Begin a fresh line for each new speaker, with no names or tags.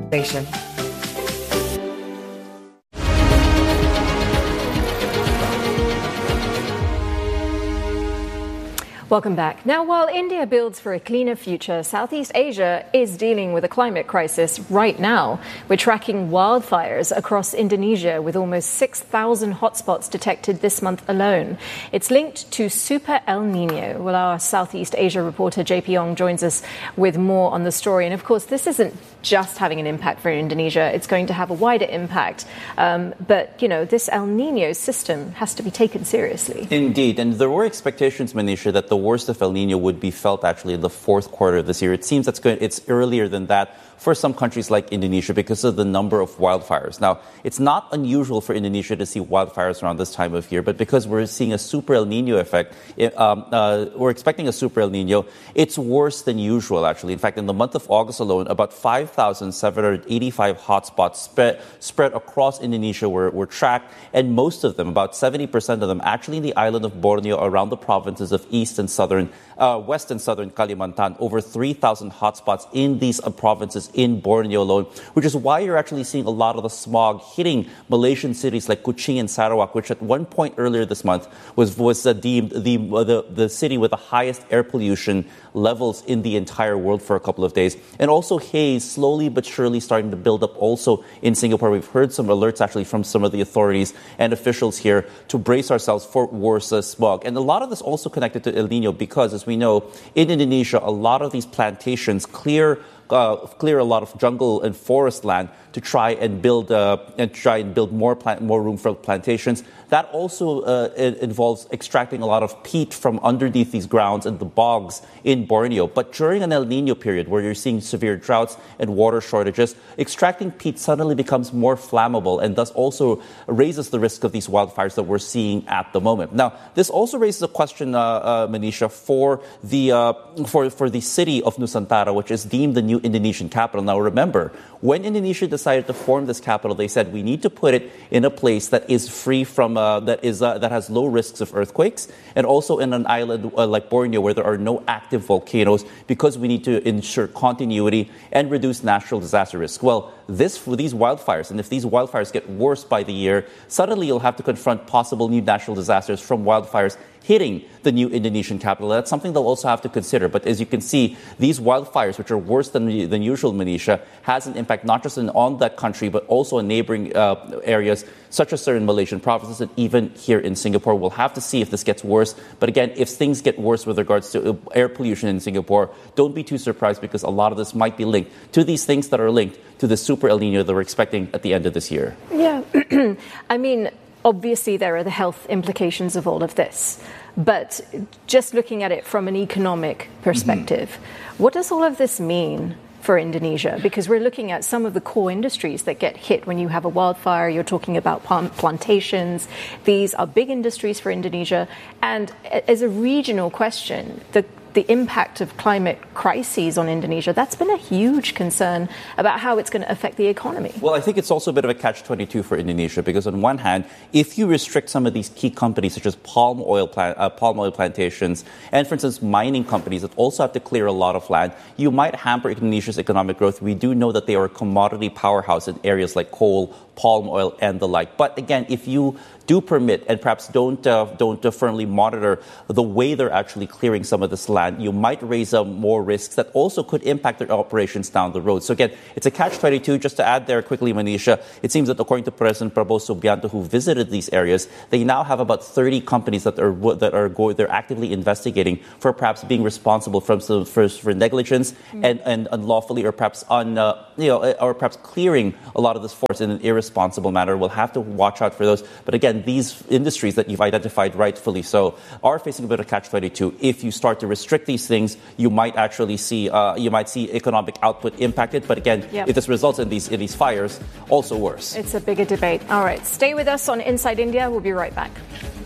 Nation.
Welcome back. Now, while India builds for a cleaner future, Southeast Asia is dealing with a climate crisis right now. We're tracking wildfires across Indonesia with almost 6,000 hotspots detected this month alone. It's linked to Super El Nino. Well, our Southeast Asia reporter JP Ong joins us with more on the story. And of course, this isn't just having an impact for Indonesia. It's going to have a wider impact. But, you know, this El Nino system has to be taken seriously.
Indeed. And there were expectations, Manisha, that the worst of El Nino would be felt actually in the fourth quarter of this year. It seems it's earlier than that for some countries like Indonesia because of the number of wildfires. Now, it's not unusual for Indonesia to see wildfires around this time of year, but because we're seeing a Super El Nino effect, we're expecting a Super El Nino, it's worse than usual, actually. In fact, in the month of August alone, about 5,785 hotspots spread across Indonesia were tracked, and most of them, about 70% of them, actually in the island of Borneo around the provinces of West and Southern Kalimantan. Over 3,000 hotspots in these provinces in Borneo alone, which is why you're actually seeing a lot of the smog hitting Malaysian cities like Kuching and Sarawak, which at one point earlier this month was deemed the city with the highest air pollution levels in the entire world for a couple of days. And also haze slowly but surely starting to build up also in Singapore. We've heard some alerts actually from some of the authorities and officials here to brace ourselves for worse smog. And a lot of this also connected to El Nino because, as we know, in Indonesia, a lot of these plantations clear a lot of jungle and forest land to try and build more room for plantations. That also involves extracting a lot of peat from underneath these grounds and the bogs in Borneo. But during an El Nino period where you're seeing severe droughts and water shortages, extracting peat suddenly becomes more flammable and thus also raises the risk of these wildfires that we're seeing at the moment. Now, this also raises a question, Manisha, for the city of Nusantara, which is deemed the new Indonesian capital. Now, remember, when Indonesia decided to form this capital, they said we need to put it in a place that is free from that has low risks of earthquakes, and also in an island like Borneo where there are no active volcanoes, because we need to ensure continuity and reduce natural disaster risk. Well, for these wildfires, and if these wildfires get worse by the year, suddenly you'll have to confront possible new natural disasters from wildfires hitting the new Indonesian capital. That's something they'll also have to consider. But as you can see, these wildfires, which are worse than usual, Manisha, has an impact not just on that country, but also in neighboring areas, such as certain Malaysian provinces, and even here in Singapore. We'll have to see if this gets worse. But again, if things get worse with regards to air pollution in Singapore, don't be too surprised, because a lot of this might be linked to these things that are linked to the Super El Nino that we're expecting at the end of this year.
Yeah. I mean, obviously, there are the health implications of all of this. But just looking at it from an economic perspective, what does all of this mean for Indonesia? Because we're looking at some of the core industries that get hit when you have a wildfire. You're talking about plantations. These are big industries for Indonesia. And as a regional question, the impact of climate crises on Indonesia, that's been a huge concern about how it's going to affect the economy.
Well, I think it's also a bit of a catch-22 for Indonesia, because on one hand, if you restrict some of these key companies such as palm oil plantations and, for instance, mining companies that also have to clear a lot of land, you might hamper Indonesia's economic growth. We do know that they are a commodity powerhouse in areas like coal, palm oil, and the like. But again, if you do permit and perhaps don't firmly monitor the way they're actually clearing some of this land, you might raise more risks that also could impact their operations down the road. So again, it's a catch-22. Just to add there quickly, Manisha, it seems that according to President Prabowo Subianto, who visited these areas, they now have about 30 companies they're actively investigating for perhaps being responsible for negligence and unlawfully, or perhaps or perhaps clearing a lot of this forest in an irresponsible manner. We'll have to watch out for those. But again, these industries that you've identified rightfully so are facing a bit of catch-22. If you start to restrict these things, you might actually see economic output impacted. But again, if this results in these fires, also worse.
It's a bigger debate. All right, stay with us on Inside India. We'll be right back.